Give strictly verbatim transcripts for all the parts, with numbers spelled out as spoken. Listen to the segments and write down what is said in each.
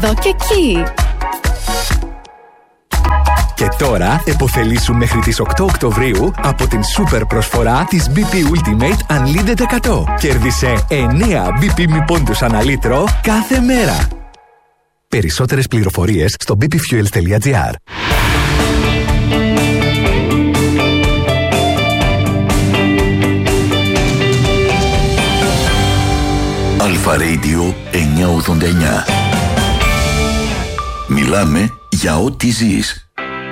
εδώ και εκεί. Και τώρα επωφελήσου μέχρι τις οκτώ Οκτωβρίου από την σούπερ προσφορά της μπι πι Ultimate Unlimited εκατό. Κέρδισε εννέα μπι πι μη πόντους ανά λίτρο κάθε μέρα. Περισσότερες πληροφορίες στο μπι πι fuels τελεία τζι άρ. Αλφα Radio εννιακόσια ογδόντα εννιά. Μιλάμε για ό,τι ζεις.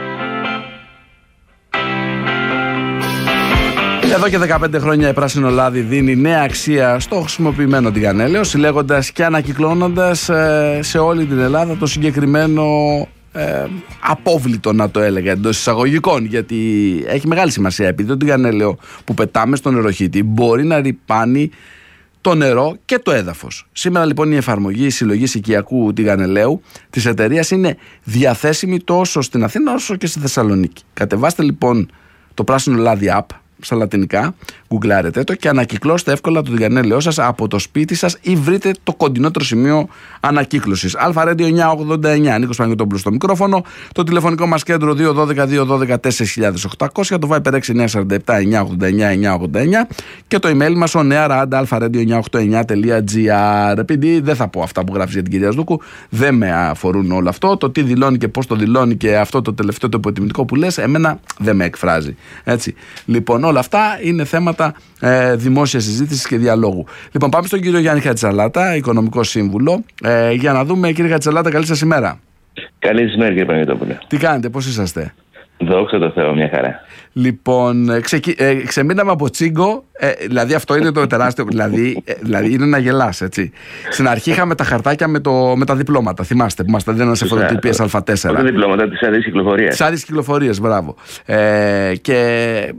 Εδώ και δεκαπέντε χρόνια η Πράσινο Λάδι δίνει νέα αξία στο χρησιμοποιημένο τηγανέλαιο, συλλέγοντας και ανακυκλώνοντας ε, σε όλη την Ελλάδα το συγκεκριμένο ε, απόβλητο, να το έλεγα εντός εισαγωγικών, γιατί έχει μεγάλη σημασία, επειδή το τηγανέλαιο που πετάμε στον νεροχύτη μπορεί να ρυπάνει το νερό και το έδαφος. Σήμερα λοιπόν η εφαρμογή η συλλογής οικιακού τηγανελαίου της εταιρείας είναι διαθέσιμη τόσο στην Αθήνα όσο και στη Θεσσαλονίκη. Κατεβάστε λοιπόν το Πράσινο Λάδι app στα λατινικά, γκουγκλάρετε το και ανακυκλώστε εύκολα το τηγανέλαιό σας από το σπίτι σας ή βρείτε το κοντινότερο σημείο ανακύκλωσης. Αλφα Radio εννιακόσια ογδόντα εννιά, Νίκος Παναγιωτόπουλος στο μικρόφωνο, το τηλεφωνικό μας κέντρο δύο ένα δύο δύο ένα δύο τέσσερα χιλιάδες οκτακόσια, το Viber έξι εννιά τέσσερα επτά εννιακόσια ογδόντα εννιά εννιακόσια ογδόντα εννιά και το email μας oneara at alfaradio εννιακόσια ογδόντα εννιά τελεία τζι άρ. Επειδή δεν θα πω αυτά που γράφεις για την κυρία Σδούκου, δεν με αφορούν όλο αυτό. Το τι δηλώνει και πώς το δηλώνει και αυτό το τελευταίο το υποτιμητικό που λες, εμένα δεν με εκφράζει. Έτσι. Λοιπόν, όλα αυτά είναι θέματα ε, δημόσιας συζήτησης και διαλόγου. Λοιπόν, πάμε στον κύριο Γιάννη Χατζησαλάτα, οικονομικό σύμβουλο, ε, για να δούμε, κύριε Χατζησαλάτα, καλή σας ημέρα. Καλή σας ημέρα, κύριε Παναγιωτόπουλε. Τι κάνετε, πώς είσαστε? Δόξα τω Θεώ, μια χαρά. Λοιπόν, ξε, ε, ξεμείναμε από τσίγκο, ε, δηλαδή αυτό είναι το τεράστιο, δηλαδή, ε, δηλαδή είναι να γελάς, έτσι. Στην αρχή είχαμε τα χαρτάκια με, το, με τα διπλώματα, θυμάστε, που μας τα δίνανε σε φωτοτυπίες α τέσσερα. Τα διπλώματα της άδειας κυκλοφορίας. Της άδειας κυκλοφορίας, μπράβο. Ε, και...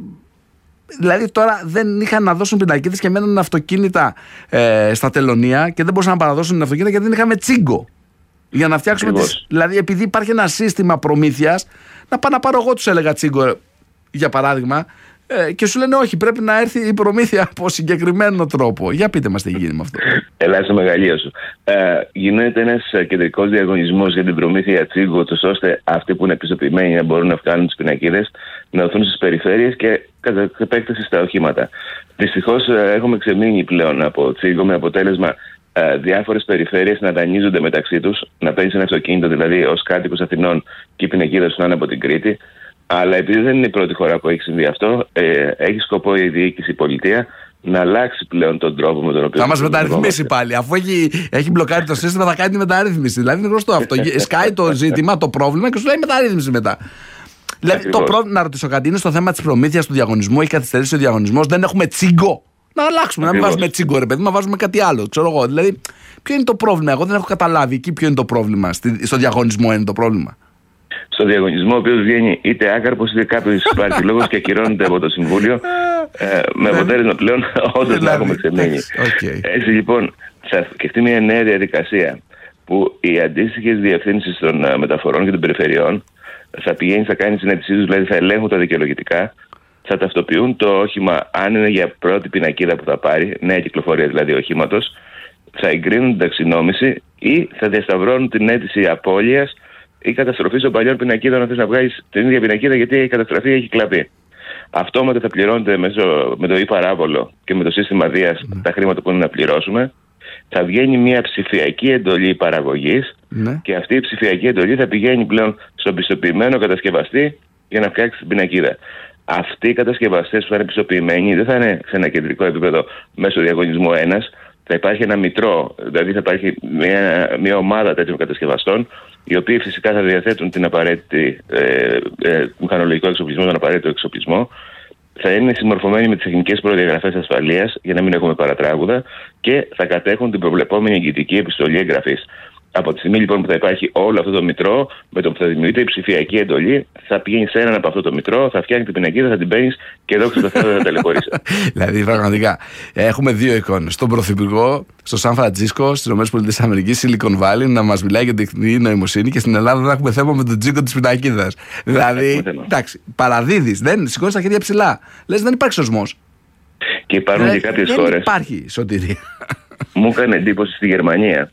Δηλαδή τώρα δεν είχαν να δώσουν πινακίδες και μένουν αυτοκίνητα ε, στα τελωνία και δεν μπορούσαν να παραδώσουν αυτοκίνητα γιατί δεν είχαμε τσίγκο. Για να φτιάξουμε τις... Δηλαδή επειδή υπάρχει ένα σύστημα προμήθειας, να πάω να πάρω εγώ, τους έλεγα τσίγκο για παράδειγμα, ε, και σου λένε όχι, πρέπει να έρθει η προμήθεια από συγκεκριμένο τρόπο. Για πείτε μας τι γίνει με αυτό. Ελά στο μεγαλείο σου. Ε, γίνεται ένας κεντρικός διαγωνισμός για την προμήθεια τσίγκο, ώστε αυτοί που είναι επιστοποιημένοι να μπορούν να βγάλουν τις πινακίδες, να δοθούν στις περιφέρειες και κατά επέκταση στα οχήματα. Δυστυχώς έχουμε ξεμείνει πλέον από τσίγκο, με αποτέλεσμα ε, διάφορες περιφέρειες να δανείζονται μεταξύ τους, να παίρνεις ένα αυτοκίνητο δηλαδή ως κάτοικος Αθηνών και η πινακίδα σου να είναι από την Κρήτη. Αλλά επειδή δεν είναι η πρώτη φορά που έχει συμβεί αυτό, ε, έχει σκοπό η διοίκηση, η πολιτεία, να αλλάξει πλέον τον τρόπο με τον οποίο. Θα μας μεταρρυθμίσει πάλι. Αφού έχει, έχει μπλοκάρει το σύστημα, θα κάνει τη μεταρρύθμιση. Δηλαδή είναι γνωστό αυτό. Σκάει το ζήτημα, το πρόβλημα και σου λέει μεταρρύθμιση μετά. Δηλαδή, το πρόβλημα, να ρωτήσω κάτι, είναι στο θέμα της προμήθειας του διαγωνισμού. Έχει καθυστερήσει ο διαγωνισμός, δεν έχουμε τσίγκο. Να αλλάξουμε, να μην βάζουμε τσίγκο, ρε παιδί, να βάζουμε κάτι άλλο. Ξέρω εγώ. Δηλαδή, ποιο είναι το πρόβλημα? Εγώ δεν έχω καταλάβει εκεί ποιο είναι το πρόβλημα. Στο διαγωνισμό είναι το πρόβλημα. Στο διαγωνισμό, ο οποίος βγαίνει είτε άκαρπος είτε κάποιος υπάρχει λόγος και ακυρώνεται από το Συμβούλιο, ε, με αποτέλεσμα πλέον όντως να έχουμε ξεμείνει. Okay. Έτσι λοιπόν, θα σκεφτεί μια νέα διαδικασία που οι αντίστοιχες διευθύνσεις των uh, μεταφορών και των περιφερειών θα πηγαίνει, θα κάνει συνέντευξή τους, δηλαδή θα ελέγχουν τα δικαιολογητικά, θα ταυτοποιούν το όχημα αν είναι για πρώτη πινακίδα που θα πάρει, νέα κυκλοφορία δηλαδή οχήματος, θα εγκρίνουν την ταξινόμηση ή θα διασταυρώνουν την αίτηση απώλειας ή καταστροφή των παλιών πινακίδων, αν θες να βγάλεις την ίδια πινακίδα γιατί έχει καταστραφεί ή έχει κλαπεί. Αυτόματα θα πληρώνεται μέσω, με το e-παράβολο και με το σύστημα Δίας mm. τα χρήματα που είναι να πληρώσουμε. Θα βγαίνει μια ψηφιακή εντολή παραγωγής mm. και αυτή η ψηφιακή εντολή θα πηγαίνει πλέον στον πιστοποιημένο κατασκευαστή για να φτιάξει την πινακίδα. Αυτοί οι κατασκευαστές που θα είναι πιστοποιημένοι δεν θα είναι σε ένα κεντρικό επίπεδο μέσω διαγωνισμού ένας. Θα υπάρχει ένα μητρό, δηλαδή θα υπάρχει μια, μια ομάδα τέτοιων κατασκευαστών, οι οποίοι φυσικά θα διαθέτουν την απαραίτητη ε, ε, μηχανολογικό εξοπλισμό, τον απαραίτητο εξοπλισμό, θα είναι συμμορφωμένοι με τις τεχνικές προδιαγραφές ασφαλείας για να μην έχουμε παρατράγουδα και θα κατέχουν την προβλεπόμενη εγγυητική επιστολή εγγραφής. Από τη στιγμή λοιπόν που θα υπάρχει όλο αυτό το μητρό, με το που θα δημιουργείται η ψηφιακή εντολή, θα πηγαίνει σε έναν από αυτό το μητρό, θα φτιάχνει την πινακίδα, θα την παίρνει και δόξα τω Θεώ θα ταλαιπωρήσει. Δηλαδή πραγματικά έχουμε δύο εικόνες. Στον Πρωθυπουργό, στο Σαν Φραντζίσκο, στις ΗΠΑ, Silicon Valley, να μας μιλάει για τεχνητή νοημοσύνη και στην Ελλάδα δεν έχουμε θέμα με τον τζίκο της πινακίδας. Δηλαδή, εντάξει, παραδίδεις, δεν σηκώνεις τα χέρια ψηλά. Λες δεν υπάρχει σωσμός. Και υπάρχουν και κάποιες χώρες. Δεν υπάρχει σωτηρία. Μου έκανε εντύπωση στη Γερμανία.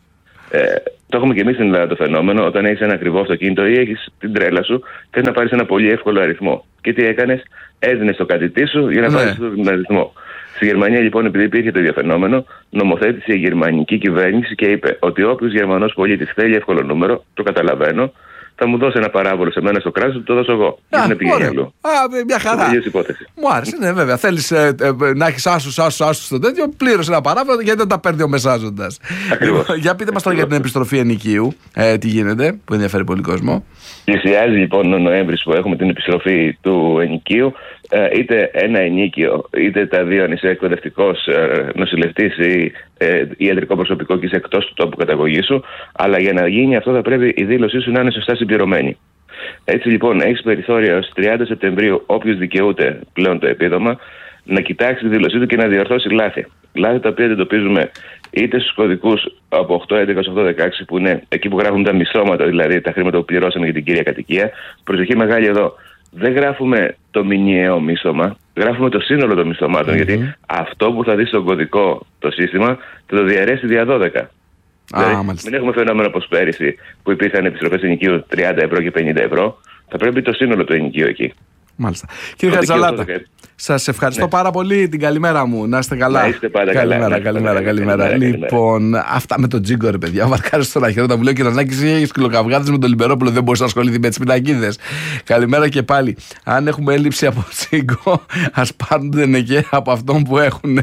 Ε, το έχουμε και εμείς στην Ελλάδα το φαινόμενο. Όταν έχεις ένα ακριβό αυτοκίνητο ή έχεις την τρέλα σου, θες να πάρεις ένα πολύ εύκολο αριθμό. Και τι έκανες, έδινες το κατητή σου για να πάρεις τον αριθμό. Στη Γερμανία, λοιπόν, επειδή υπήρχε το ίδιο φαινόμενο, νομοθέτησε η γερμανική κυβέρνηση και είπε ότι όποιος Γερμανός πολίτης θέλει εύκολο νούμερο, το καταλαβαίνω, θα μου δώσει ένα παράβολο σε μένα στο κράτος, το δώσω εγώ. Α, δεν πηγαίνει αλλού. Α, μια χαρά. Μου άρεσε, ναι, βέβαια. Θέλεις ε, ε, να έχεις άσους, άσους, άσους στο τέτοιο, πλήρωσε ένα παράβολο γιατί δεν τα παίρνει ο μεσάζοντας. Για πείτε μας τώρα για την επιστροφή ενοικίου, ε, τι γίνεται, που ενδιαφέρει πολύ κόσμο. Πλησιάζει λοιπόν ο Νοέμβρης που έχουμε την επιστροφή του ενοικίου. Ε, είτε ένα ενίκιο, είτε τα δύο, αν είσαι εκπαιδευτικός, ε, νοσηλευτής ή ε, ιατρικό προσωπικό και είσαι εκτός του τόπου καταγωγής σου. Αλλά για να γίνει αυτό θα πρέπει η δήλωσή σου να είναι σωστά συμπληρωμένη. Έτσι λοιπόν, έχεις περιθώρια ως τριάντα Σεπτεμβρίου, όποιος δικαιούται πλέον το επίδομα, να κοιτάξει τη δήλωσή του και να διορθώσει λάθη. Λάθη τα οποία αντιμετωπίζουμε είτε στους κωδικούς από οκτώ έντεκα οκτώ δεκαέξι, που είναι εκεί που γράφουν τα μισθώματα, δηλαδή τα χρήματα που πληρώσαμε για την κύρια κατοικία. Προσοχή μεγάλη εδώ. Δεν γράφουμε το μηνιαίο μίσθωμα, γράφουμε το σύνολο των μισθωμάτων. Mm-hmm. Γιατί αυτό που θα δει στον κωδικό το σύστημα θα το διαρρέσει δια δώδεκα. Ah, δηλαδή, μην έχουμε φαινόμενο όπως πέρυσι που υπήρχαν επιστροφές ενοικίου τριάντα ευρώ και πενήντα ευρώ. Θα πρέπει το σύνολο του ενοικίου εκεί. Μάλιστα. Κύριε Χατζαλάτα, σας ευχαριστώ ναι. πάρα πολύ. Την καλημέρα μου. Να είστε καλά. Να είστε πάντα καλημέρα, καλά. Καλημέρα, καλημέρα. καλημέρα. Λοιπόν, αυτά με τον Τζίγκο, ρε παιδιά. Βαρκάρι στον αχαιρό. Όταν μου λέει ο Κυρανάκης, έχει κιλοκαυγάδες με τον Λιμπερόπουλο. Δεν μπορεί να ασχοληθεί με τις πινακίδες. Καλημέρα και πάλι. Αν έχουμε έλλειψη από Τζίγκο, ας πάρουν και από αυτόν που έχουν.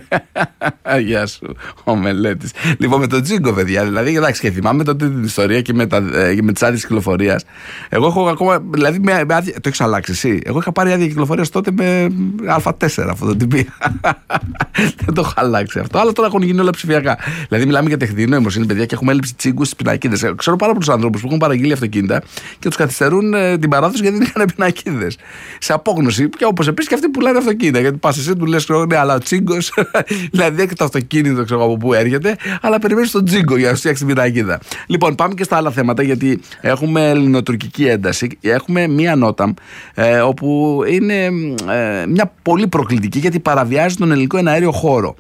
Γεια σου, ο Μελέτης. Λοιπόν, με τον Τζίγκο, παιδιά. Δηλαδή, εντάξει, και θυμάμαι τότε την ιστορία και με, με τις άδειες κυκλοφορίας. Εγώ έχω ακόμα. Δηλαδή, με, με άδεια, το έχεις αλλάξει εσύ. Εγώ είχα πάρει άδεια κυκλοφορίας τότε με Α τέσσερα αυτό το τυπί. Δεν το έχω αλλάξει αυτό. Αλλά τώρα έχουν γίνει όλα ψηφιακά. Δηλαδή, μιλάμε για τεχνητή νοημοσύνη, παιδιά, και έχουμε έλλειψη τσίγκου στις πινακίδες. Ξέρω πάρα πολλούς ανθρώπους που έχουν παραγγείλει αυτοκίνητα και τους καθυστερούν ε, την παράδοση γιατί δεν είχαν πινακίδες. Σε απόγνωση. Και όπως επίσης και αυτοί που λένε αυτοκίνητα. Γιατί πα εσύ του λες, ναι, αλλά ο τσίγκος, δηλαδή έχει το αυτοκίνητο, ξέρω από πού έρχεται, αλλά περιμένει τον τσίγκο για να φτιάξει την πινακίδα. Λοιπόν, πάμε και στα άλλα θέματα, γιατί έχουμε ελληνοτουρκική ένταση. Έχουμε μία νότα ε, όπου είναι ε, μια πολύ προκλητική, γιατί παραβιάζει τον ελληνικό εναέριο χώρο.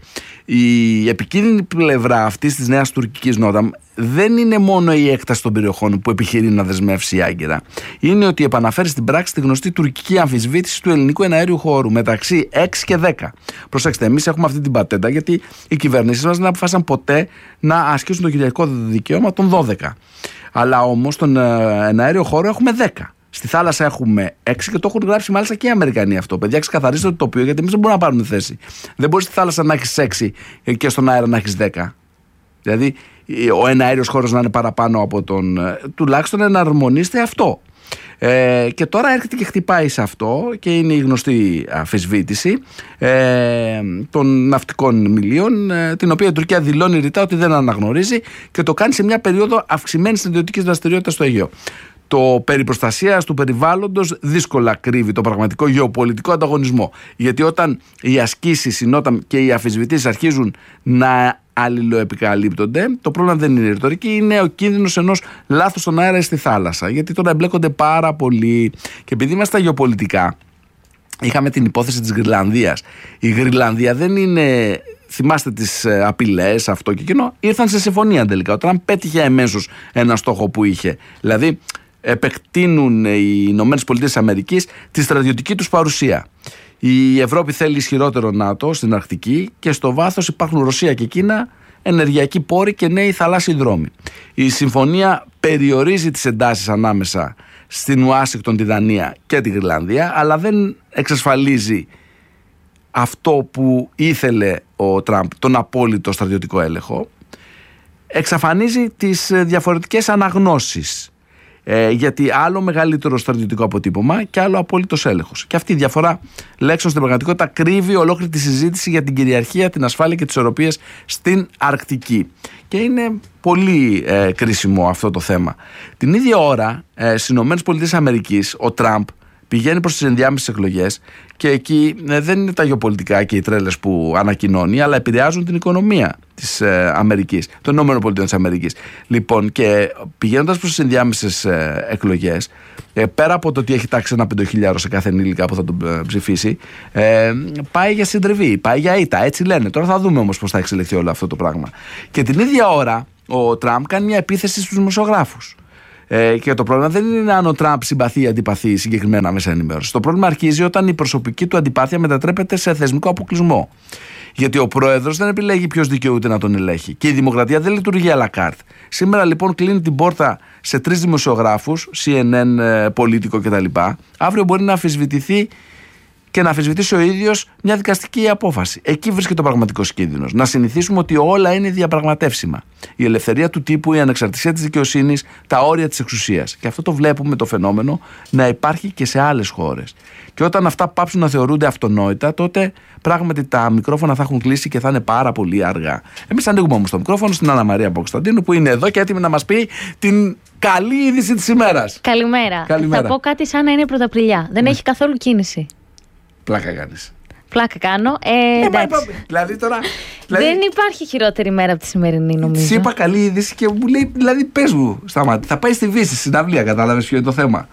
Η επικίνδυνη πλευρά αυτής της νέας τουρκικής νότα δεν είναι μόνο η έκταση των περιοχών που επιχειρεί να δεσμεύσει η Άγκυρα. Είναι ότι επαναφέρει στην πράξη τη γνωστή τουρκική αμφισβήτηση του ελληνικού εναέριου χώρου μεταξύ έξι και δέκα. Προσέξτε, εμείς έχουμε αυτή την πατέντα, γιατί οι κυβερνήσεις μας δεν αποφάσισαν ποτέ να ασκήσουν το κυριαρχικό δικαίωμα των δώδεκα. Αλλά όμως στον εναέριο χώρο έχουμε δέκα. Στη θάλασσα έχουμε έξι και το έχουν γράψει μάλιστα και οι Αμερικανοί αυτό. Παιδιά, ξεκαθαρίστε το τοπίο, γιατί εμείς δεν μπορούμε να πάρουμε θέση. Δεν μπορεί στη θάλασσα να έχεις έξι και στον αέρα να έχεις δέκα. Δηλαδή, ο εναέριος χώρος να είναι παραπάνω από τον. Τουλάχιστον εναρμονίστε αυτό. Ε, και τώρα έρχεται και χτυπάει σε αυτό, και είναι η γνωστή αμφισβήτηση ε, των ναυτικών μιλίων, ε, την οποία η Τουρκία δηλώνει ρητά ότι δεν αναγνωρίζει και το κάνει σε μια περίοδο αυξημένης ιδιωτικής δραστηριότητας στο Αιγαίο. Το περί προστασίας του περιβάλλοντος δύσκολα κρύβει το πραγματικό γεωπολιτικό ανταγωνισμό. Γιατί όταν οι ασκήσεις, οι νότα και οι αμφισβητήσεις αρχίζουν να αλληλοεπικαλύπτονται, το πρόβλημα δεν είναι η ρητορική, είναι ο κίνδυνος ενός λάθους στον αέρα ή στη θάλασσα. Γιατί τώρα εμπλέκονται πάρα πολύ. Και επειδή είμαστε γεωπολιτικά, είχαμε την υπόθεση της Γρυλανδίας. Η Γρυλανδία δεν είναι. Θυμάστε τις απειλές, αυτό και εκείνο. Ήρθαν σε συμφωνία τελικά. Όταν πέτυχε εμέσως ένα στόχο που είχε. Δηλαδή, επεκτείνουν οι Ηνωμένες Πολιτείες Αμερικής τη στρατιωτική τους παρουσία. Η Ευρώπη θέλει ισχυρότερο ΝΑΤΟ στην Αρκτική και στο βάθος υπάρχουν Ρωσία και Κίνα, ενεργειακοί πόροι και νέοι θαλάσσιοι δρόμοι. Η συμφωνία περιορίζει τις εντάσεις ανάμεσα στην Ουάσιγκτον, τη Δανία και τη Γρυλανδία, αλλά δεν εξασφαλίζει αυτό που ήθελε ο Τραμπ, τον απόλυτο στρατιωτικό έλεγχο. Εξαφανίζει τις διαφορετικές αναγνώσεις. Ε, γιατί άλλο μεγαλύτερο στρατιωτικό αποτύπωμα και άλλο απόλυτος έλεγχος. Και αυτή η διαφορά λέξεων στην πραγματικότητα κρύβει ολόκληρη τη συζήτηση για την κυριαρχία, την ασφάλεια και τις ισορροπίες στην Αρκτική. Και είναι πολύ ε, κρίσιμο αυτό το θέμα. Την ίδια ώρα, ε, στις ΗΠΑ, ο Τραμπ πηγαίνει προς τις ενδιάμεσες εκλογές και εκεί ε, δεν είναι τα γεωπολιτικά και οι τρέλες που ανακοινώνει, αλλά επηρεάζουν την οικονομία της ε, Αμερικής, των ΗΠΑ της Αμερικής. Λοιπόν, και πηγαίνοντας προς τις ενδιάμεσες ε, εκλογές, ε, πέρα από το ότι έχει τάξει ένα πεντοχίλιαρο σε κάθε ενήλικα που θα τον ε, ψηφίσει, ε, πάει για συντριβή, πάει για ήττα, έτσι λένε. Τώρα θα δούμε όμως πώς θα εξελιχθεί όλο αυτό το πράγμα. Και την ίδια ώρα ο Τραμπ κάνει μια επίθεση στους δημοσιογράφους. Ε, και το πρόβλημα δεν είναι αν ο Τραμπ συμπαθεί ή αντιπαθεί συγκεκριμένα μέσα ενημέρωση. Το πρόβλημα αρχίζει όταν η προσωπική του αντιπάθεια μετατρέπεται σε θεσμικό αποκλεισμό. Γιατί ο πρόεδρος δεν επιλέγει ποιος δικαιούται να τον ελέγχει. Και η δημοκρατία δεν λειτουργεί à la carte. Σήμερα λοιπόν κλείνει την πόρτα σε τρεις δημοσιογράφους, σι εν εν, Πολίτικο κτλ. Αύριο μπορεί να αμφισβητηθεί και να αμφισβητήσει ο ίδιος μια δικαστική απόφαση. Εκεί βρίσκεται ο πραγματικός κίνδυνος. Να συνηθίσουμε ότι όλα είναι διαπραγματεύσιμα. Η ελευθερία του τύπου, η ανεξαρτησία της δικαιοσύνης, τα όρια της εξουσίας. Και αυτό το βλέπουμε το φαινόμενο να υπάρχει και σε άλλες χώρες. Και όταν αυτά πάψουν να θεωρούνται αυτονόητα, τότε πράγματι τα μικρόφωνα θα έχουν κλείσει και θα είναι πάρα πολύ αργά. Εμείς ανοίγουμε όμως το μικρόφωνο στην Άννα Μαρία Παπακοσταντίνου, που είναι εδώ και έτοιμη να μας πει την καλή είδηση της ημέρας. Καλημέρα. Καλημέρα. Θα πω κάτι σαν να είναι Πρωταπριλιά. Δεν ναι. έχει καθόλου κίνηση. Πλάκα κάνεις. Πλάκα κάνω. Ε, ε, μα, δηλαδή τώρα, δηλαδή... Δεν υπάρχει χειρότερη μέρα από τη σημερινή, νομίζω. Της είπα καλή είδηση και μου λέει, δηλαδή πες μου, σταμάτη. Θα πάει στη Βύση, συναυλία, κατάλαβες ποιο είναι το θέμα.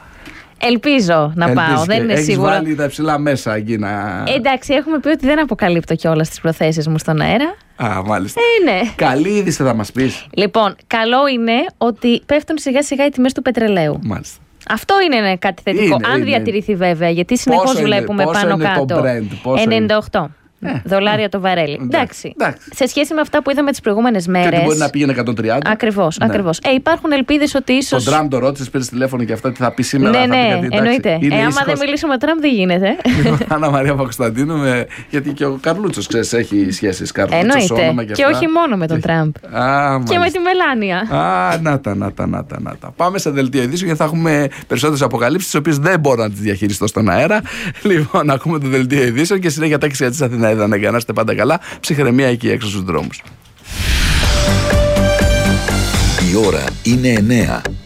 Ελπίζω να Ελπίζω πάω, δεν είναι έχεις σίγουρο. Έχεις βάλει τα υψηλά μέσα εκεί να... Εντάξει, έχουμε πει ότι δεν αποκαλύπτω κιόλας τις προθέσεις μου στον αέρα. Α, μάλιστα. Ε, ναι. Καλή είδηση θα μας πεις. Λοιπόν, καλό είναι ότι πέφτουν σιγά σιγά οι τιμές του πετρελαίου. Μάλιστα. Αυτό είναι κάτι θετικό. Είναι, αν είναι, διατηρηθεί είναι. βέβαια, γιατί συνεχώς βλέπουμε πόσο πάνω είναι κάτω. Το Brent, ενενήντα οκτώ. Ε, δολάρια το βαρέλι. Εντάξει. Εντάξει. Σε σχέση με αυτά που είδαμε τις προηγούμενες μέρες. Και ότι μπορεί να πήγαινε εκατόν τριάντα. Ακριβώς. Ναι. Ακριβώς. Ε, υπάρχουν ελπίδες ότι ίσως. Τον Τραμπ το ρώτησε, πήρε τηλέφωνο και αυτά τι θα πει σήμερα. Ναι, ναι, πει, εννοείται. Ε, άμα δεν μιλήσουμε με Τραμπ δεν γίνεται. Λοιπόν, Άννα Μαρία Παπακοσταντίνου, με... γιατί και ο Καρλούτσος, ξέρεις, έχει σχέσεις. Εννοείται. Και, και όχι μόνο με τον Τραμπ. Α, και με τη Μελάνια. Α, να τα, να τα, να τα, να τα. Πάμε σε δελτίο ειδήσεων γιατί θα έχουμε περισσότερες αποκαλύψεις, τις οποίες δεν μπορώ να τις διαχειριστώ στον αέρα. Λοιπόν, ακούμε το δελτίο ειδήσεων και συνέχεια τάξη για τη Αθηναίδα να είστε πάντα καλά. Ψυχραιμία εκεί έξω στους δρόμους. Η ώρα είναι εννέα.